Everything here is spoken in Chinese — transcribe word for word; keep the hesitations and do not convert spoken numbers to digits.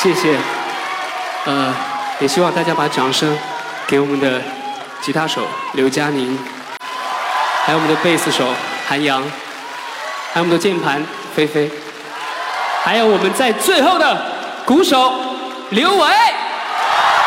谢谢。呃，也希望大家把掌声给我们的吉他手刘佳宁，还有我们的贝斯手韩阳，还有我们的键盘菲菲，还有我们在最后的鼓手刘伟。